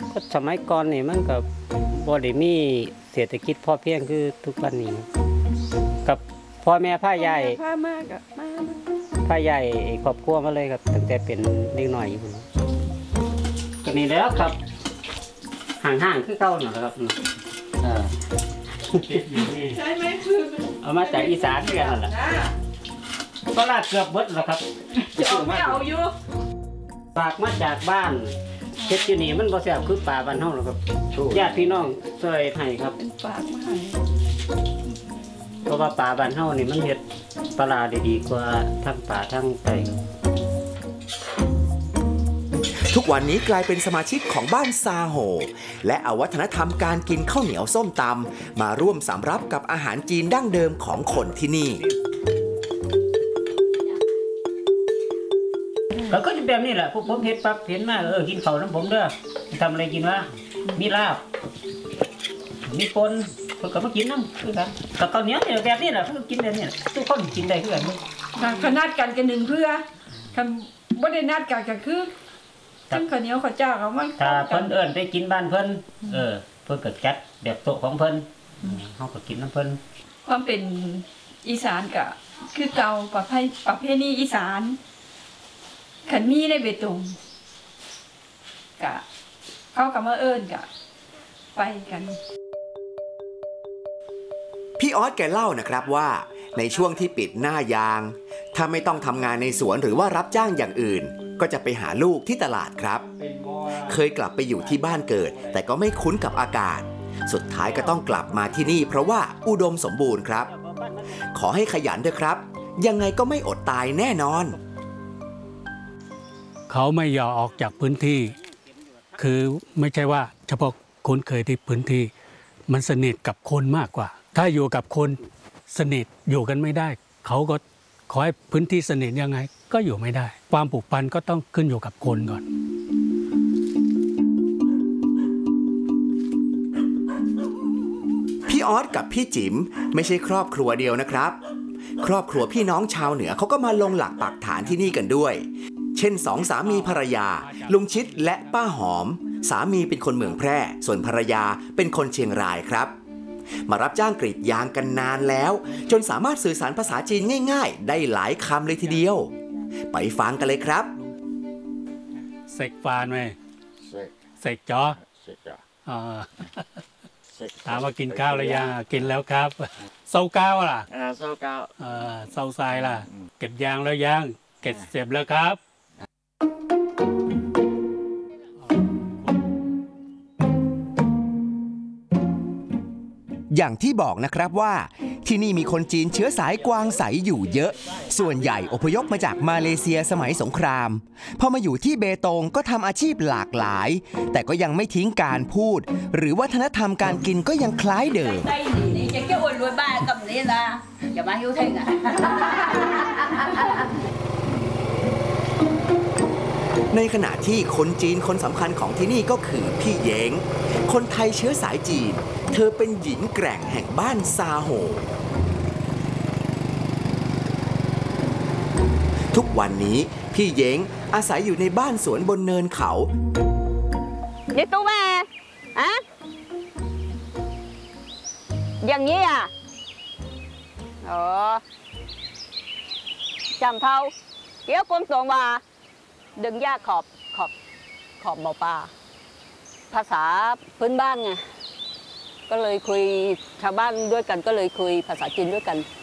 ก็สมัยก่อนนี่มันกับบ่ได้มีเศรษฐกิจพอเพียงคือทุกวันนี้กับพ่อแม่พาใหญ่พามากอะมาพาใหญ่ครอบครัวมาเลยครับตั้งแต่เป็นเด็กน้อยอยู่ก็นี่แล้วครับห่างๆคือเก่าน่ะครับใช่ไหมคือเอามาจากอีสานนี่กันนั่นแหละก็ลาดเกือบเบิดแล้วครับไม่เอาอยู่ฝากมาจากบ้านเฮ็ดอยู่นี่มันบ่แซ่บคือป่าบ้านเฮาหรอกครับญาติพี่น้องช่วยให้ครับเป็นฝากมาให้เพราะว่าป่าบ้านเฮานี่มันเฮ็ดปลาดีกว่าทั้งป่าทั้งไร่ทุกวันนี้กลายเป็นสมาชิกของบ้านซาโฮและเอาวัฒนธรรมการกินข้าวเหนียวส้มตำมาร่วมสำรับกับอาหารจีนดั้งเดิมของคนที่นี่ก็จะแบบนี้แหละพวกผมเฮ็ดปั๊บเห็นมากินข้าวน้ำผมเด้อทำอะไรกินวะมีลาบมีปนเพิ่นก็มากินน้ำคือกันกับข้าวเหนียวเนี่ยแบบนี้แหละเพิ่นกินแบบนี้ทุกคนกินได้คือกันขนาดกันกันหนึ่งเพื่อคำบ่ได้นัดกันก็คือทั้งข้าวเหนียวข้าวเจ้าเขามาถ้าเพิ่นเอิ้นไปกินบ้านเพิ่นเพิ่นก็จัดแบบโต๊ะของเพิ่นเฮาก็กินน้ำเพิ่นความเป็นอีสานก็คือเก่าประเพณีอีสานขันมีในเบตงกะเขากับมาเอิญกะไปกันพี่ออสแกเล่านะครับว่าในช่วงที่ปิดหน้ายางถ้าไม่ต้องทำงานในสวนหรือว่ารับจ้างอย่างอื่นก็จะไปหาลูกที่ตลาดครับเคยกลับไปอยู่ที่บ้านเกิดแต่ก็ไม่คุ้นกับอากาศสุดท้ายก็ต้องกลับมาที่นี่เพราะว่าอุดมสมบูรณ์ครับขอให้ขยันด้วยครับยังไงก็ไม่อดตายแน่นอนเขาไม่อยากออกจากพื้นที่คือไม่ใช่ว่าเฉพาะคนเคยที่พื้นที่มันสนิทกับคนมากกว่าถ้าอยู่กับคนสนิทอยู่กันไม่ได้เขาก็ขอให้พื้นที่สนิทยังไงก็อยู่ไม่ได้ความผูกพันก็ต้องขึ้นอยู่กับคนก่อนพี่ออสกับพี่จิ๋มไม่ใช่ครอบครัวเดียวนะครับครอบครัวพี่น้องชาวเหนือเขาก็มาลงหลักปักฐานที่นี่กันด้วยเช่นสองสามีภรรยาลุงชิดและป้าหอมสามีเป็นคนเมืองแพร่ส่วนภรรยาเป็นคนเชียงรายครับมารับจ้างกรีดยางกันนานแล้วจนสามารถสื่อสารภาษาจีนง่ายๆได้หลายคำเลยทีเดียวไปฟังกันเลยครับเสกฟานไหมเสกจอถามว่ากินข้าวหรือยังกินแล้วครับเศร้าก้าวล่ะเศร้าก้าวเศร้าทรายล่ะเก็บยางแล้วยังเก็บเสร็จแล้วครับอย่างที่บอกนะครับว่าที่นี่มีคนจีนเชื้อสายกวางใสอยู่เยอะส่วนใหญ่อพยพมาจากมาเลเซียสมัยสงครามพอมาอยู่ที่เบตงก็ทำอาชีพหลากหลายแต่ก็ยังไม่ทิ้งการพูดหรือวัฒนธรรมการกินก็ยังคล้ายเดิมในขณะที่คนจีนคนสำคัญของที่นี่ก็คือพี่เย้งคนไทยเชื้อสายจีนเธอเป็นหญิงแกร่งแห่งบ้านซาโฮทุกวันนี้พี่เย้งอาศัยอยู่ในบ้านสวนบนเนินเขานี่ตู้แม่อะอย่างนี้อ่ะจำเท่าเกี่ยวกับตัวมาดึงหญ้าขอบบ่อปลาภาษาพื้นบ้านไงก็เลยคุยชาวบ้านด้วยกันก็เลยคุยภาษาจีนด้วยกัน